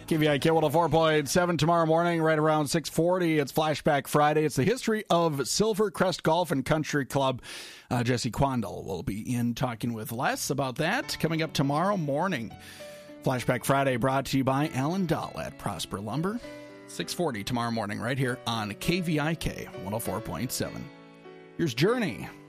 KVIK 104.7 tomorrow morning, right around 6:40. It's Flashback Friday. It's the history of Silvercrest Golf and Country Club. Jesse Quandel will be in talking with Les about that coming up tomorrow morning. Flashback Friday brought to you by Alan Dahl at Prosper Lumber. 6:40 tomorrow morning right here on KVIK 104.7. Here's Journey.